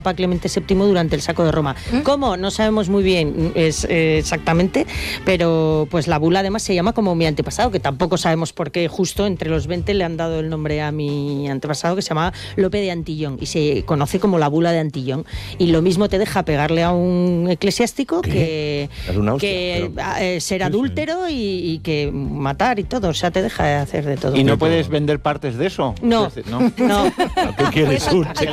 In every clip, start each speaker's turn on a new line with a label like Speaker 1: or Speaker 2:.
Speaker 1: Papa Clemente VII durante el saco de Roma. ¿Cómo? No sabemos muy bien exactamente, pero pues la bula además se llama como mi antepasado, que tampoco sabemos por qué justo entre los 20 le han dado el nombre a mi antepasado, que se llama Lope de Antillón, y se conoce como la bula de Antillón. Y lo mismo te deja pegarle a un eclesiástico que ser adúltero y que matar y todo, o sea, te deja hacer de todo.
Speaker 2: ¿Y no puedes vender partes de eso?
Speaker 1: No.
Speaker 2: ¿Qué quieres?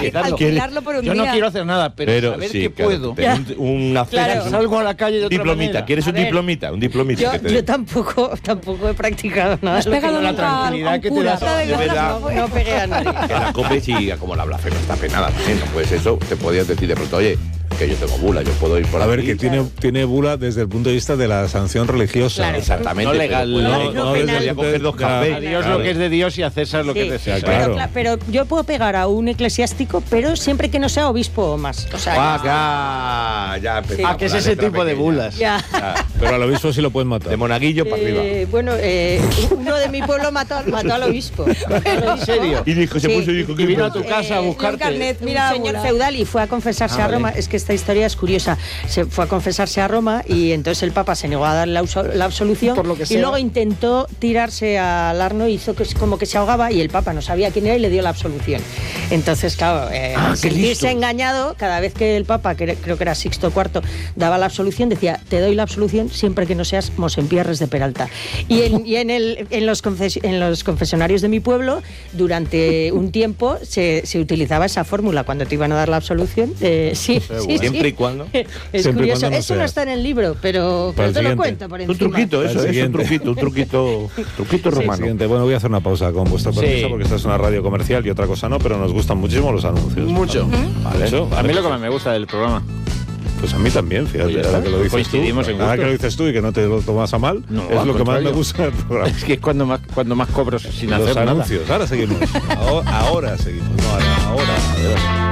Speaker 2: Yo no quiero hacer nada, pero saber que puedo. Salgo a la calle de otra manera.
Speaker 3: ¿Quieres un diplomita? Un diplomita.
Speaker 1: Yo tampoco he practicado nada.
Speaker 4: ¿Has pegado
Speaker 2: la tranquilidad que te da?
Speaker 3: De verdad.
Speaker 1: No pegué a nadie.
Speaker 3: Que la cope sí, como la blasfema está penada también, ¿no? Pues eso, te podías decir de pronto, oye, que yo tengo bula, yo puedo ir por aquí.
Speaker 5: A ver, que tiene bula desde el punto de vista de la sanción religiosa.
Speaker 1: Claro.
Speaker 3: Exactamente.
Speaker 2: No legal.
Speaker 5: No
Speaker 3: desde coger dos cafés.
Speaker 2: A Dios lo que es de Dios y a César lo que es de César.
Speaker 5: Claro.
Speaker 1: Pero yo puedo pegar a un eclesiástico, pero siempre que no sea obispo o más. O sea,
Speaker 3: ya.
Speaker 2: ¿Qué es ese tipo de bulas?
Speaker 1: Ya.
Speaker 5: Pero al obispo sí lo pueden matar.
Speaker 3: De monaguillo para arriba.
Speaker 1: Bueno, uno de mi pueblo mató al obispo.
Speaker 2: ¿En serio?
Speaker 3: Y dijo, se puso y dijo,
Speaker 2: Y vino a tu casa a buscarte.
Speaker 1: Un señor feudal y fue a confesarse a Roma. Es que esta historia es curiosa. Se fue a confesarse a Roma y entonces el Papa se negó a darle la absolución.
Speaker 2: Por lo que
Speaker 1: y
Speaker 2: sea.
Speaker 1: luego intentó tirarse al Arno, hizo como que se ahogaba y el Papa no sabía quién era y le dio la absolución. Entonces, claro, sentirse engañado, cada vez que el Papa, creo que era Sixto IV, daba la absolución, decía, te doy la absolución siempre que no seas Mosempierres de Peralta. Y en los confesionarios de mi pueblo, durante un tiempo, se utilizaba esa fórmula cuando te iban a dar la absolución.
Speaker 3: Siempre y cuando.
Speaker 1: Es
Speaker 5: Siempre
Speaker 1: curioso.
Speaker 5: cuando no
Speaker 1: Eso no
Speaker 5: seas.
Speaker 1: está en el libro, pero te lo cuento por encima.
Speaker 3: Un truquito, eso es un truquito romano.
Speaker 5: Siguiente. Bueno, voy a hacer una pausa con vuestra permiso, porque esta es una radio comercial y otra cosa no, pero nos gustan muchísimo los anuncios.
Speaker 2: Mucho.
Speaker 5: Vale.
Speaker 2: A mí lo que más me gusta del programa.
Speaker 5: Pues a mí también, fíjate,
Speaker 2: Oye,
Speaker 5: ahora que lo dices
Speaker 2: coincidimos
Speaker 5: tú,
Speaker 2: en
Speaker 5: ahora que
Speaker 2: gustos.
Speaker 5: lo dices tú y que no te lo tomas a mal,
Speaker 2: No,
Speaker 5: es
Speaker 2: al
Speaker 5: lo que más
Speaker 2: contrario.
Speaker 5: me gusta del programa.
Speaker 2: Es que es cuando más cobro sin
Speaker 5: Los
Speaker 2: hacer nada.
Speaker 5: anuncios. Ahora seguimos. Ahora seguimos. No, ahora.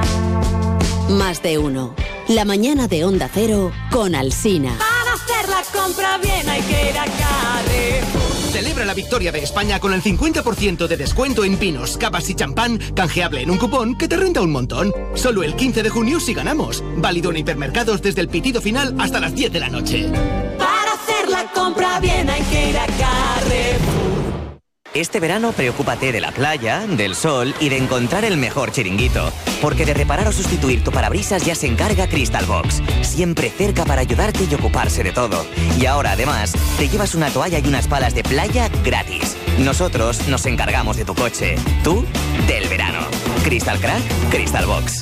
Speaker 6: Más de uno. La mañana de Onda Cero con Alsina.
Speaker 7: Para hacer la compra bien hay que ir a Carrefour.
Speaker 8: Celebra la victoria de España con el 50% de descuento en pinos, capas y champán, canjeable en un cupón que te renta un montón. Solo el 15 de junio si ganamos. Válido en hipermercados desde el pitido final hasta las 10 de la noche.
Speaker 7: Para hacer la compra bien hay que ir a Carrefour.
Speaker 9: Este verano preocúpate de la playa, del sol y de encontrar el mejor chiringuito. Porque de reparar o sustituir tu parabrisas ya se encarga Crystal Box. Siempre cerca para ayudarte y ocuparse de todo. Y ahora además te llevas una toalla y unas palas de playa gratis. Nosotros nos encargamos de tu coche. Tú, del verano. Crystal Crack, Crystal Box.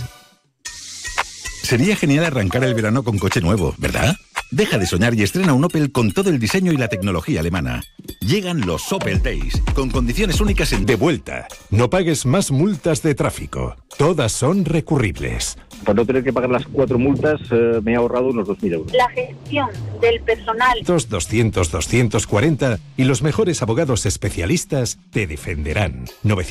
Speaker 10: Sería genial arrancar el verano con coche nuevo, ¿verdad? Deja de soñar y estrena un Opel con todo el diseño y la tecnología alemana. Llegan los Opel Days, con condiciones únicas en...
Speaker 11: De vuelta. No pagues más multas de tráfico. Todas son recurribles.
Speaker 12: Por no tener que pagar las 4 multas, me he ahorrado unos 2.000 euros.
Speaker 13: La gestión del personal.
Speaker 11: 200-240 y los mejores abogados especialistas te defenderán.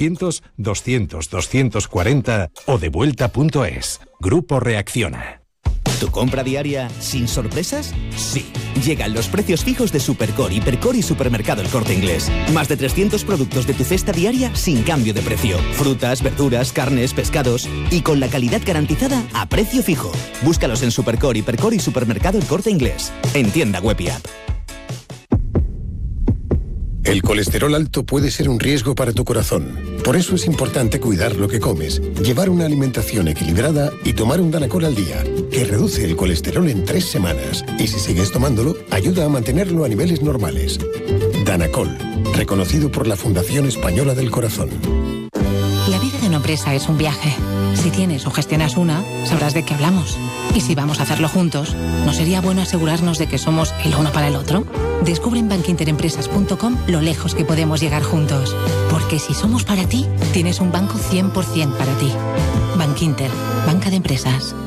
Speaker 11: 900-200-240 o devuelta.es. Grupo Reacciona.
Speaker 14: ¿Tu compra diaria sin sorpresas? Sí. Llegan los precios fijos de Supercore, Hipercore y Supermercado El Corte Inglés. Más de 300 productos de tu cesta diaria sin cambio de precio. Frutas, verduras, carnes, pescados y con la calidad garantizada a precio fijo. Búscalos en Supercore, Hipercore y Supermercado El Corte Inglés. En tienda web y app.
Speaker 15: El colesterol alto puede ser un riesgo para tu corazón. Por eso es importante cuidar lo que comes, llevar una alimentación equilibrada y tomar un Danacol al día, que reduce el colesterol en 3 semanas. Y si sigues tomándolo, ayuda a mantenerlo a niveles normales. Danacol, reconocido por la Fundación Española del Corazón.
Speaker 4: La vida de una empresa es un viaje. Si tienes o gestionas una, sabrás de qué hablamos. Y si vamos a hacerlo juntos, ¿no sería bueno asegurarnos de que somos el uno para el otro? Descubre en bankinterempresas.com lo lejos que podemos llegar juntos. Porque si somos para ti, tienes un banco 100% para ti. Bankinter, banca de empresas.